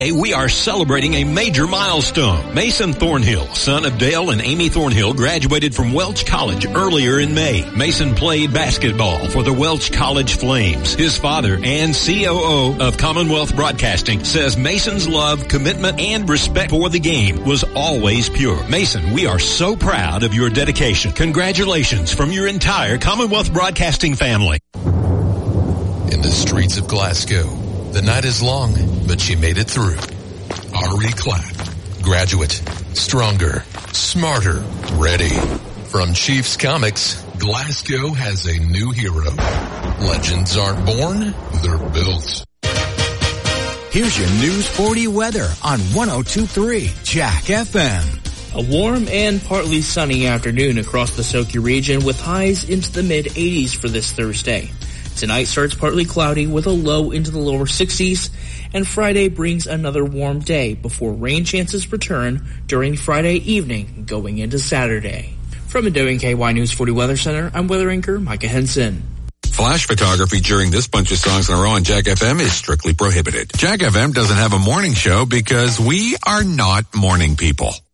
We are celebrating a major milestone. Mason Thornhill, son of Dale and Amy Thornhill, graduated from Welch College earlier in May. Mason played basketball for the Welch College Flames. His father and COO of Commonwealth Broadcasting says Mason's love, commitment, and respect for the game was always pure. Mason, we are so proud of your dedication. Congratulations from your entire Commonwealth Broadcasting family. In the streets of Glasgow, the night is long, but she made it through. Ari Clapp, graduate, stronger, smarter, ready. From Chiefs Comics, Glasgow has a new hero. Legends aren't born, they're built. Here's your News 40 weather on 102.3 Jack FM. A warm and partly sunny afternoon across the Soki region with highs into the mid-80s for this Thursday. Tonight starts partly cloudy with a low into the lower 60s, and Friday brings another warm day before rain chances return during Friday evening going into Saturday. From the WKY News 40 Weather Center, I'm weather anchor Micah Henson. Flash photography during this bunch of songs in a row on Jack FM is strictly prohibited. Jack FM doesn't have a morning show because we are not morning people.